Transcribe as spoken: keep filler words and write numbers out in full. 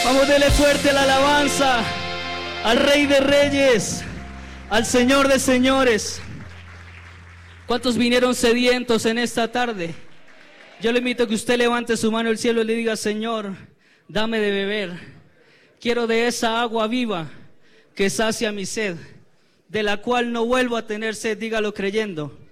Vamos, dele fuerte la alabanza al Rey de Reyes, al Señor de Señores. ¿Cuántos vinieron sedientos en esta tarde? Yo le invito a que usted levante su mano al cielo y le diga: Señor, dame de beber. Quiero de esa agua viva que sacia mi sed, de la cual no vuelvo a tener sed. Dígalo creyendo.